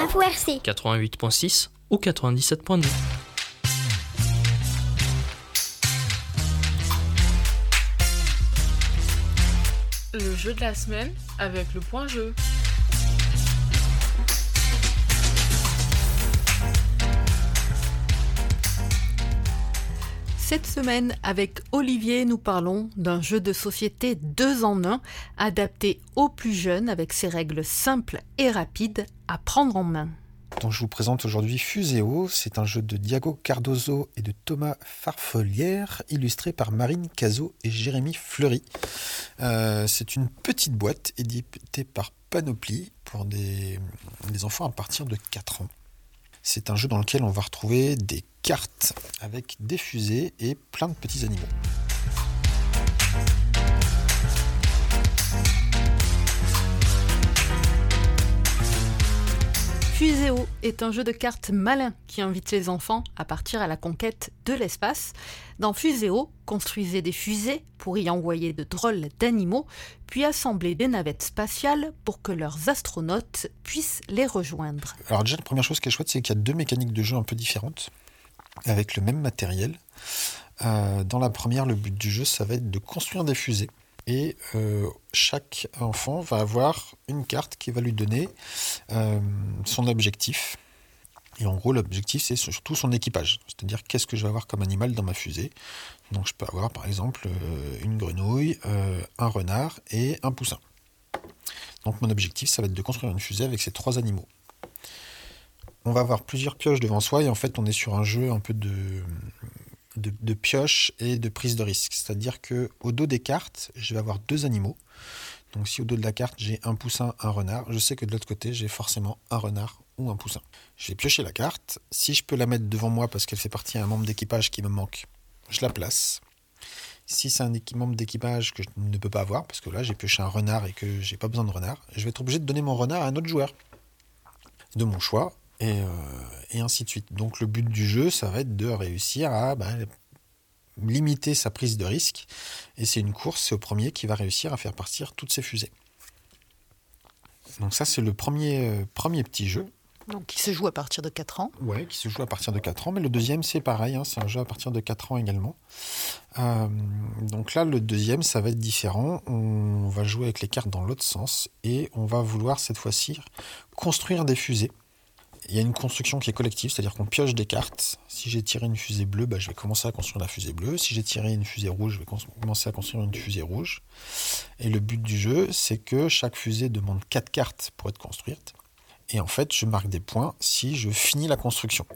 Info RC 88.6 ou 97.2. Le jeu de la semaine avec le point jeu. Cette semaine, avec Olivier, nous parlons d'un jeu de société 2 en 1, adapté aux plus jeunes avec ses règles simples et rapides à prendre en main. Donc je vous présente aujourd'hui Fuseo. C'est un jeu de Diego Cardozo et de Thomas Farfolière, illustré par Marine Cazot et Jérémy Fleury. C'est une petite boîte éditée par Panoply pour des enfants à partir de 4 ans. C'est un jeu dans lequel on va retrouver des cartes avec des fusées et plein de petits animaux. Fuseo est un jeu de cartes malin qui invite les enfants à partir à la conquête de l'espace. Dans Fuseo, construisez des fusées pour y envoyer de drôles d'animaux, puis assembler des navettes spatiales pour que leurs astronautes puissent les rejoindre. Alors déjà, la première chose qui est chouette, c'est qu'il y a 2 mécaniques de jeu un peu différentes, avec le même matériel. Dans la première, le but du jeu, ça va être de construire des fusées. Et chaque enfant va avoir une carte qui va lui donner son objectif. Et en gros, l'objectif, c'est surtout son équipage. C'est-à-dire, qu'est-ce que je vais avoir comme animal dans ma fusée. Donc, je peux avoir, par exemple, une grenouille, un renard et un poussin. Donc, mon objectif, ça va être de construire une fusée avec ces 3 animaux. On va avoir plusieurs pioches devant soi. Et en fait, on est sur un jeu un peu de pioche et de prise de risque. C'est-à-dire qu'au dos des cartes, je vais avoir 2 animaux. Donc si au dos de la carte, j'ai un poussin, un renard, je sais que de l'autre côté, j'ai forcément un renard ou un poussin. Je vais piocher la carte. Si je peux la mettre devant moi parce qu'elle fait partie d'un membre d'équipage qui me manque, je la place. Si c'est un membre d'équipage que je ne peux pas avoir, parce que là, j'ai pioché un renard et que j'ai pas besoin de renard, je vais être obligé de donner mon renard à un autre joueur de mon choix. Et ainsi de suite. Donc le but du jeu, ça va être de réussir à limiter sa prise de risque. Et c'est une course, c'est au premier qui va réussir à faire partir toutes ses fusées. Donc ça, c'est le premier petit jeu. Donc qui se joue à partir de 4 ans. Ouais, qui se joue à partir de 4 ans. Mais le deuxième, c'est pareil, c'est un jeu à partir de 4 ans également. Donc là, le deuxième, ça va être différent. On va jouer avec les cartes dans l'autre sens. Et on va vouloir cette fois-ci construire des fusées. Il y a une construction qui est collective, c'est-à-dire qu'on pioche des cartes. Si j'ai tiré une fusée bleue, je vais commencer à construire la fusée bleue. Si j'ai tiré une fusée rouge, je vais commencer à construire une fusée rouge. Et le but du jeu, c'est que chaque fusée demande 4 cartes pour être construite. Et en fait, je marque des points si je finis la construction.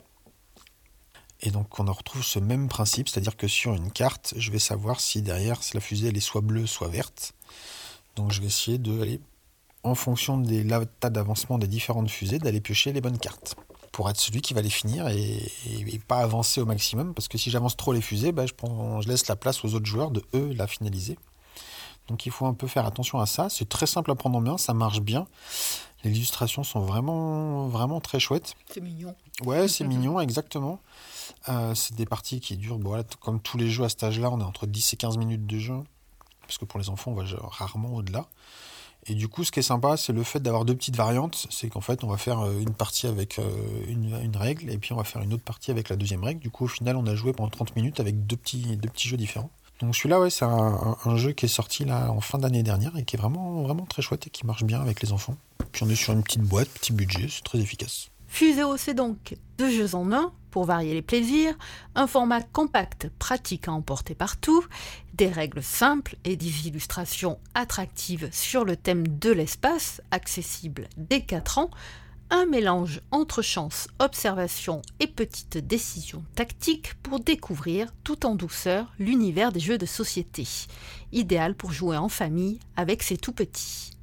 Et donc, on retrouve ce même principe, c'est-à-dire que sur une carte, je vais savoir si derrière, la fusée elle est soit bleue, soit verte. Donc, je vais essayer d'aller en fonction des tas d'avancement des différentes fusées, d'aller piocher les bonnes cartes pour être celui qui va les finir et pas avancer au maximum, parce que si j'avance trop les fusées, je laisse la place aux autres joueurs de eux la finaliser. Donc il faut un peu faire attention à ça. C'est très simple à prendre en main, ça marche bien. Les illustrations sont vraiment, vraiment très chouettes. C'est mignon. Ouais, c'est mignon, exactement. C'est des parties qui durent, comme tous les jeux à cet âge-là, on est entre 10 et 15 minutes de jeu, parce que pour les enfants, on va rarement au-delà. Et du coup, ce qui est sympa, c'est le fait d'avoir 2 petites variantes. C'est qu'en fait, on va faire une partie avec une règle, et puis on va faire une autre partie avec la deuxième règle. Du coup, au final, on a joué pendant 30 minutes avec deux petits jeux différents. Donc celui-là, c'est un jeu qui est sorti là, en fin d'année dernière et qui est vraiment, vraiment très chouette et qui marche bien avec les enfants. Puis on est sur une petite boîte, petit budget, c'est très efficace. Fuseo, c'est donc 2 jeux en 1 pour varier les plaisirs, un format compact, pratique à emporter partout, des règles simples et des illustrations attractives sur le thème de l'espace, accessible dès 4 ans, un mélange entre chance, observation et petites décisions tactiques pour découvrir tout en douceur l'univers des jeux de société. Idéal pour jouer en famille avec ses tout petits.